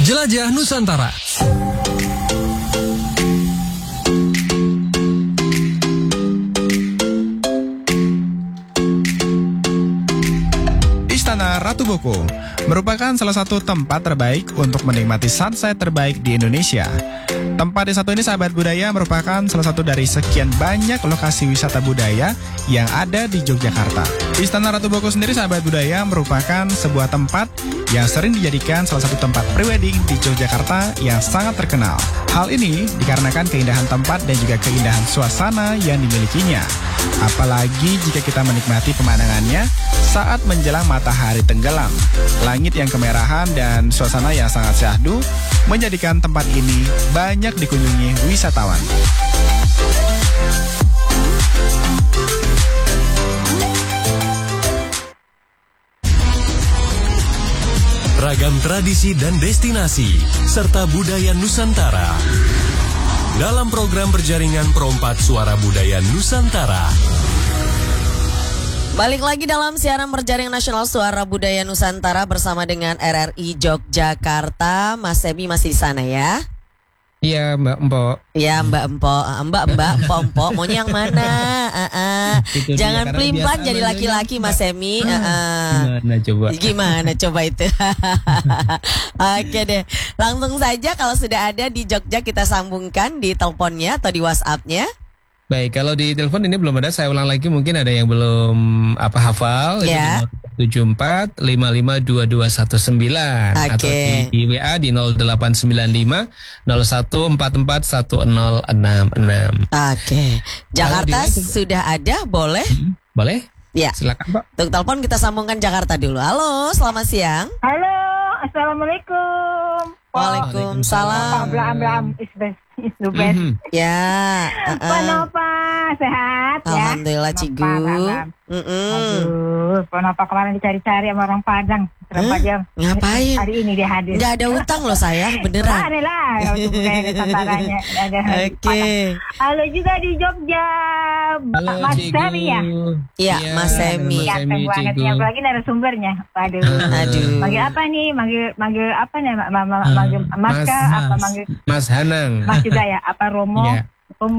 Jelajah Nusantara. Istana Ratu Buku merupakan salah satu tempat terbaik untuk menikmati sunset terbaik di Indonesia. Tempat yang satu ini, sahabat budaya, merupakan salah satu dari sekian banyak lokasi wisata budaya yang ada di Yogyakarta. Istana Ratu Buku sendiri, sahabat budaya, merupakan sebuah tempat yang sering dijadikan salah satu tempat prewedding di Yogyakarta yang sangat terkenal. Hal ini dikarenakan keindahan tempat dan juga keindahan suasana yang dimilikinya. Apalagi jika kita menikmati pemandangannya saat menjelang matahari tenggelam. Langit yang kemerahan dan suasana yang sangat syahdu menjadikan tempat ini banyak dikunjungi wisatawan. Ragam tradisi dan destinasi, serta budaya Nusantara. Dalam program berjaringan Perompak Suara Budaya Nusantara. Balik lagi dalam siaran berjaringan nasional Suara Budaya Nusantara bersama dengan RRI Yogyakarta. Mas Semi masih di sana ya? Iya, Mbak Empok. Iya, Mbak Empok. Mbak Empok. Maunya yang mana? Jangan pelimpan jadi laki-laki, Mas Semi. Gimana coba itu? Oke deh. Langsung saja kalau sudah ada di Jogja kita sambungkan di teleponnya atau di WhatsApp-nya. Baik, kalau di telepon ini belum ada, saya ulang lagi, mungkin ada yang belum hafal. Ya. 74 55 2219 atau di WA di 0895 0144 1066. Oke. Jakarta sudah ada, boleh? Boleh? Ya. Silakan, Pak. Untuk telepon kita sambungkan Jakarta dulu. Halo, selamat siang. Halo, assalamualaikum. Waalaikumsalam. Ablam is the best. Ya. Pak Nova sehat ya? Alhamdulillah, Cigu. Aduh, Pak Nova kemarin dicari-cari sama orang Padang. Berapa jam? Ngapain? Hari ini dia hadir. Nggak ada utang loh sayang, beneran. Ada lah, untuk budaya Nusantaranya. Oke. Halo juga di Jogja, Mas Semi ya? Iya, Mas Semi. Ganteng banget ya, apalagi narasumbernya. Aduh. Manggil apa nih? Manggil apa nih? Manggil Mas kah? Apa manggil Mas Hanang? Mas juga ya? Apa Romo? Iya.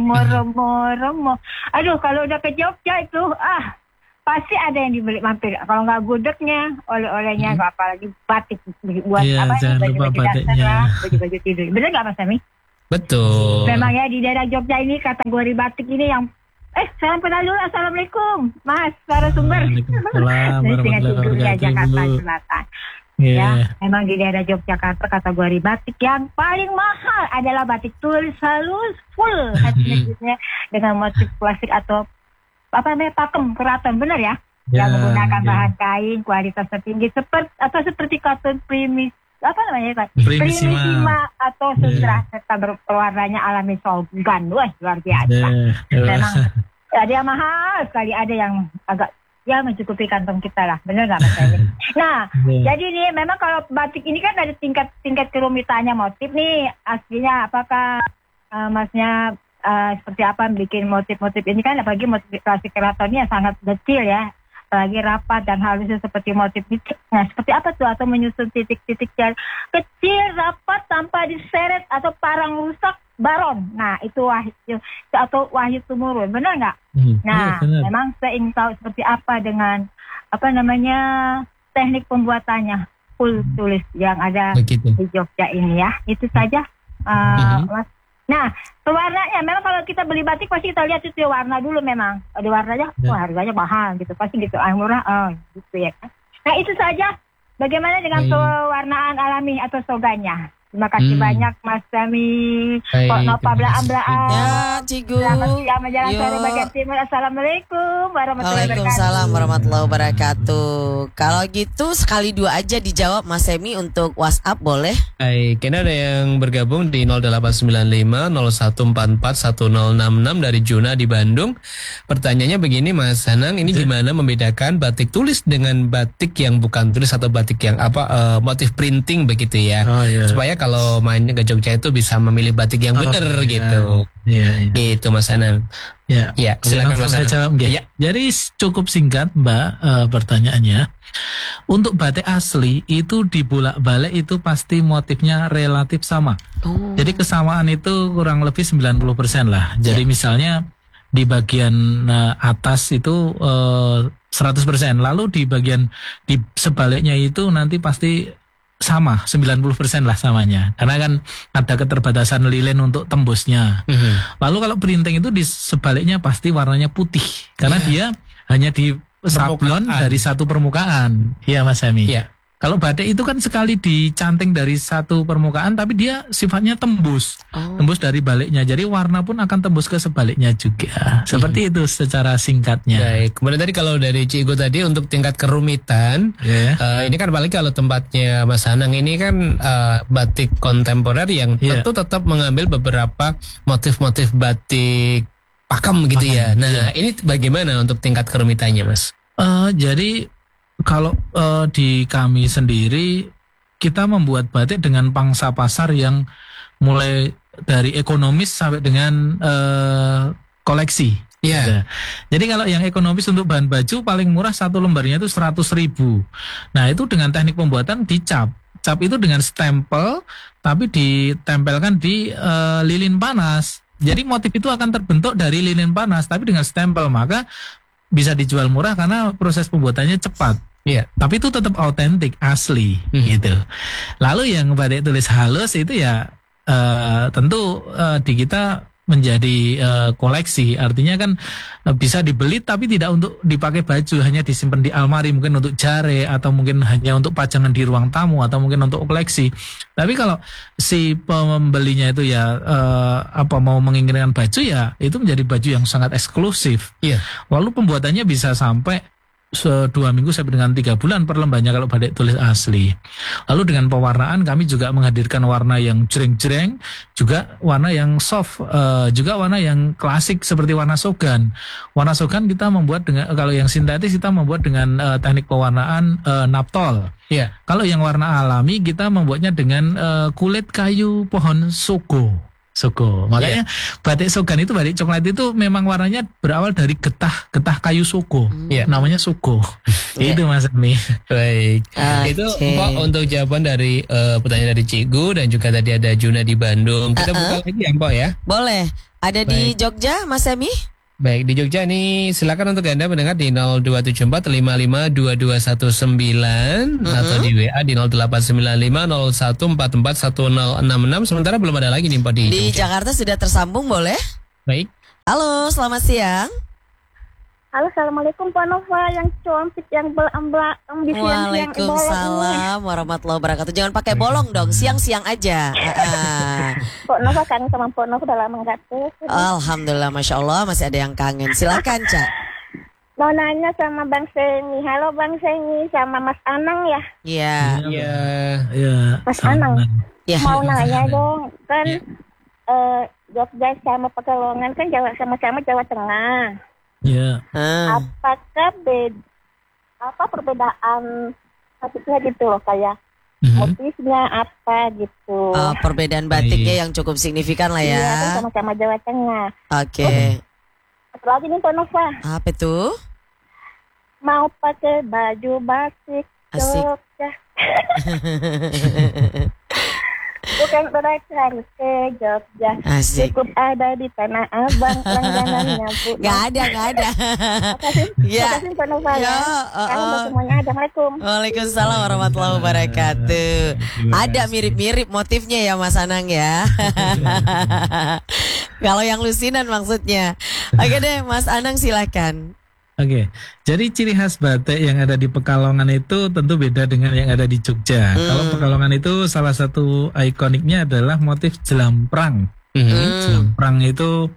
Romo. Aduh, kalau udah ke Jogja itu, pasti ada yang dibeli mampir. Kalau nggak gudegnya, oleh-olehnya, apalagi batik buat baju-baju dasar, baju-baju tidur. Bener nggak Mas Semi? Betul. Memang ya di daerah Jogja ini kategori batik ini yang salam kenal dulu. Assalamualaikum Mas narasumber. Waalaikumsalam warahmatullahi wabarakatuh. Jakarta Selatan. Ya, memang di daerah Yogyakarta kategori batik yang paling mahal adalah batik tulis halus full hasilnya dengan motif plastik atau pakem keraton, benar ya? Yang menggunakan bahan kain kualitas tertinggi seperti katun primissima atau sutra serta berwarnanya alami solgan. Wah, luar biasa. Memang ada yang mahal sekali, ada yang agak mencukupi kantong kita lah, benar nggak Mas Edi? Nah, jadi nih memang kalau batik ini kan ada tingkat kerumitannya motif nih. Aslinya apakah Masnya seperti apa bikin motif-motif ini kan, apalagi motif klasik keratonnya sangat detail ya, apalagi rapat dan halusnya seperti motif titik. Nah, seperti apa tuh? Atau menyusun titik-titik kecil, rapat, tanpa diseret atau parang rusak baron. Nah, itu wahyu tumurun, benar nggak? Nah, memang saya ingin tahu seperti apa dengan teknik pembuatannya full tulis yang ada di Jogja ini ya. Itu saja, Mas. Nah, warnanya memang kalau kita beli batik pasti kita lihat itu warna dulu, memang ada warnanya, harganya mahal gitu, pasti gitu, murah, gitu ya kan. Nah, itu saja. Bagaimana dengan pewarnaan alami atau sogannya? Terima kasih banyak Mas Sami. Kok Nova Blaan. Ya, Cigu. Selamat siang menjelang sore bagian timur. Assalamualaikum warahmatullahi wabarakatuh. Waalaikumsalam warahmatullahi wabarakatuh. Kalau gitu sekali dua aja dijawab Mas Semi untuk WhatsApp, boleh? Baik, ini ada yang bergabung di 0895 0144 1066 dari Juna di Bandung. Pertanyaannya begini Mas Hanang, ini gimana membedakan batik tulis dengan batik yang bukan tulis atau batik yang motif printing begitu ya? Supaya kalau mainnya ke Jogja itu bisa memilih batik yang benar gitu. Iya. Gitu Mas Anang. Ya, silakan Mas saya Anang. jawab. Ya. Jadi cukup singkat Mbak pertanyaannya. Untuk batik asli itu dibolak-balik itu pasti motifnya relatif sama. Jadi kesamaan itu kurang lebih 90% lah. Jadi misalnya di bagian atas itu 100%, lalu di bagian di sebaliknya itu nanti pasti sama 90% lah samanya, karena kan ada keterbatasan lilin untuk tembusnya. Lalu kalau printing itu di sebaliknya pasti warnanya putih, karena dia hanya di sablon dari satu permukaan. Iya Mas Hemi. Iya. Kalau batik itu kan sekali dicanting dari satu permukaan, tapi dia sifatnya tembus dari baliknya. Jadi warna pun akan tembus ke sebaliknya juga. Seperti itu secara singkatnya. Baik. Kemudian tadi kalau dari Cigo tadi untuk tingkat kerumitan, ini kan paling kalau tempatnya Mas Anang ini kan batik kontemporer yang tentu tetap mengambil beberapa motif-motif batik pakem gitu ya. Nah, ini bagaimana untuk tingkat kerumitannya, Mas? Jadi kalau di kami sendiri kita membuat batik dengan pangsa pasar yang mulai dari ekonomis sampai dengan koleksi. Iya. Jadi kalau yang ekonomis untuk bahan baju paling murah satu lembarnya itu 100.000. Nah itu dengan teknik pembuatan dicap. Cap itu dengan stempel tapi ditempelkan di lilin panas. Jadi motif itu akan terbentuk dari lilin panas tapi dengan stempel, maka bisa dijual murah karena proses pembuatannya cepat. Iya. Tapi itu tetap autentik, asli gitu. Lalu yang batik tulis halus itu ya tentu di kita menjadi koleksi, artinya kan bisa dibeli tapi tidak untuk dipakai baju, hanya disimpan di almari, mungkin untuk jare atau mungkin hanya untuk pajangan di ruang tamu atau mungkin untuk koleksi. Tapi kalau si pembelinya itu ya mau menginginkan baju, ya itu menjadi baju yang sangat eksklusif. Iya. Lalu pembuatannya bisa sampai 2 minggu sampai dengan 3 bulan per lembarnya kalau batik tulis asli. Lalu dengan pewarnaan kami juga menghadirkan warna yang jreng-jreng, juga warna yang soft, juga warna yang klasik seperti warna sogan. Warna sogan kita membuat dengan, kalau yang sintetis kita membuat dengan teknik pewarnaan naptol. Iya. Kalau yang warna alami kita membuatnya dengan kulit kayu pohon sogo. Makanya batik sogan itu, batik coklat itu memang warnanya berawal dari getah kayu sogo. Namanya sogo. Itu Mas Ami. Baik. Itu Mpok untuk jawaban dari pertanyaan dari Cigu, dan juga tadi ada Juna di Bandung. Kita buka lagi ya Mpok ya. Boleh. Ada di Jogja Mas Emi? Baik, di Jogja nih silakan untuk Anda mendengar di 0274552219 atau di WA di 089501441066. Sementara belum ada lagi nih Pak di Jakarta sudah tersambung, boleh? Baik. Halo, selamat siang. Halo, assalamualaikum Pak Nova yang cantik, yang belang-belang di siang-siang. Waalaikumsalam warahmatullahi wabarakatuh. Jangan pakai bolong dong, siang-siang aja. Pak Nova kangen sama Pak Nova, udah lama nggak tuh. Alhamdulillah, masya Allah masih ada yang kangen. Silakan Cak. Mau nanya sama Bang Sengi. Halo Bang Sengi, sama Mas Anang ya. Iya. Mas Anang. Ya. Mau nanya dong, kan Jogja sama Pekalongan kan sama-sama Jawa Tengah. Iya. Apakah perbedaan batiknya gitu loh, kayak motifnya apa gitu? Perbedaan batiknya yang cukup signifikan lah ya. Iya, kan sama-sama Jawa Tengah. Oke. Satu lagi nih Pak Nova. Apa itu? Mau pakai baju batik Jogja. Bukan berarti harus ke Jogja. Asik. Cukup ada di Tanah Abang langganannya Bu. Gak ada. Makasih Pak Nova ya. Semuanya. Assalamualaikum. Waalaikumsalam warahmatullahi wabarakatuh. Ada mirip-mirip motifnya ya Mas Anang ya. Kalau yang lusinan maksudnya. Oke deh Mas Anang silakan. Oke, jadi ciri khas batik yang ada di Pekalongan itu tentu beda dengan yang ada di Jogja. Kalau Pekalongan itu salah satu ikoniknya adalah motif jelamprang. Jelamprang itu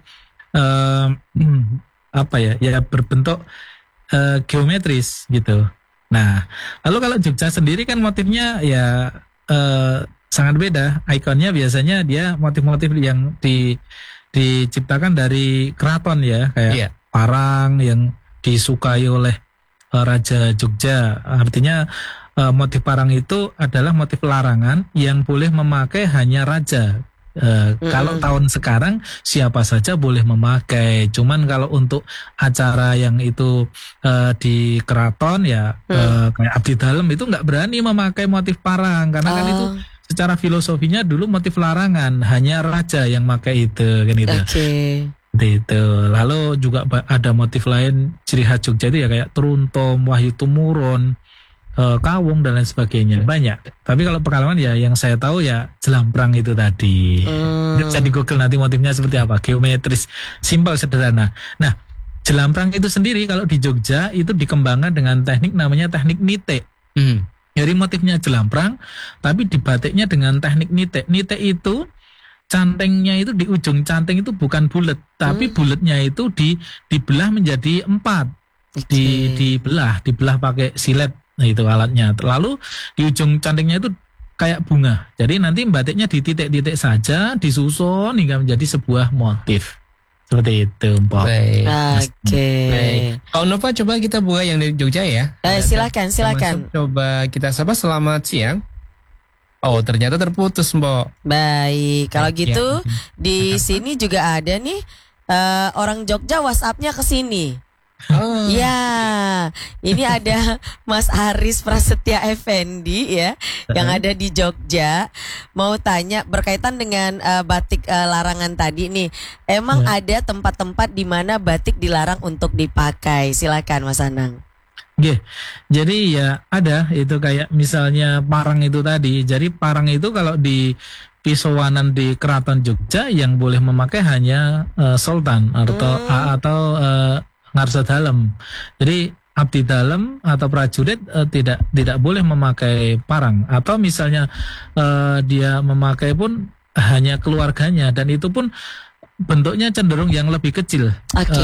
ya berbentuk geometris gitu. Nah, lalu kalau Jogja sendiri kan motifnya ya sangat beda. Ikonnya biasanya dia motif-motif yang diciptakan dari keraton ya, kayak parang yang disukai oleh Raja Jogja. Artinya motif parang itu adalah motif larangan yang boleh memakai hanya raja. Kalau tahun sekarang siapa saja boleh memakai. Cuman kalau untuk acara yang itu di keraton ya kayak abdi dalem itu nggak berani memakai motif parang karena kan itu secara filosofinya dulu motif larangan, hanya raja yang pakai itu kan itu. Itu. Lalu juga ada motif lain ciri khas Jogja itu ya kayak Truntom, Wahyu Tumurun, Kawung dan lain sebagainya, banyak. Tapi kalau Pekalongan ya yang saya tahu ya Jelamprang itu tadi. Bisa di Google nanti motifnya seperti apa, geometris, simpel, sederhana. Nah, Jelamprang itu sendiri kalau di Jogja itu dikembangkan dengan teknik namanya teknik nite. Jadi motifnya Jelamprang, tapi dibatiknya dengan teknik nite. Nite itu cantengnya itu di ujung canteng itu bukan bulat, tapi bulatnya itu dibelah menjadi 4. Dibelah pakai silet. Nah, itu alatnya. Lalu di ujung cantengnya itu kayak bunga. Jadi nanti batiknya di titik-titik saja, disusun hingga menjadi sebuah motif. Seperti itu, Mpok. Baik. Oke. Kau Nova, coba kita buka yang dari Jogja ya. Silakan. Coba kita sapa, selamat siang. Oh, ternyata terputus, Mbok. Baik, kalau gitu di sini juga ada nih orang Jogja WhatsApp-nya ke sini. Ya, ini ada Mas Aris Prasetya Effendi ya, yang ada di Jogja. Mau tanya berkaitan dengan batik larangan tadi nih. Emang ada tempat-tempat di mana batik dilarang untuk dipakai? Silakan Mas Anang. Jadi ya ada itu kayak misalnya parang itu tadi. Jadi parang itu kalau di Pisowanan di Keraton Jogja yang boleh memakai hanya Sultan atau Ngarsa Dalem. Jadi abdi dalem atau prajurit tidak boleh memakai parang, atau misalnya dia memakai pun hanya keluarganya, dan itu pun bentuknya cenderung yang lebih kecil.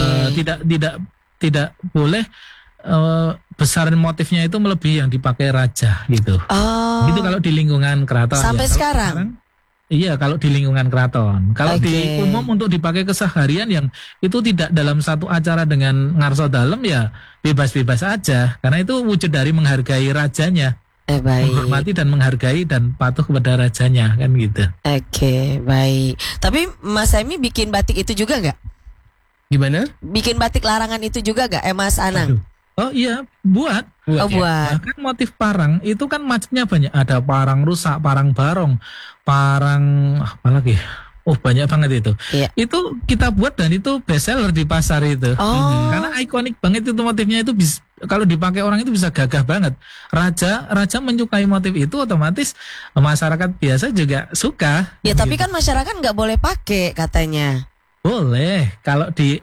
Tidak boleh besaran motifnya itu melebihi yang dipakai raja gitu. Itu kalau di lingkungan keraton. Sampai sekarang. Iya, kalau di lingkungan keraton. Kalau di umum untuk dipakai keseharian yang itu tidak dalam satu acara dengan ngarso dalem ya bebas-bebas aja. Karena itu wujud dari menghargai rajanya. Menghormati dan menghargai dan patuh kepada rajanya, kan gitu. Baik. Tapi Mas Emi bikin batik itu juga nggak? Gimana? Bikin batik larangan itu juga nggak, Mas Anang? Oh iya, buat. Buat. Bahkan motif parang itu kan macamnya banyak. Ada parang rusak, parang barong, parang apa lagi? Oh, banyak banget itu. Iya. Itu kita buat dan itu best seller di pasar itu. Karena ikonik banget itu motifnya itu kalau dipakai orang itu bisa gagah banget. Raja menyukai motif itu, otomatis masyarakat biasa juga suka. Ya, tapi kan masyarakat nggak boleh pakai katanya. Boleh, kalau di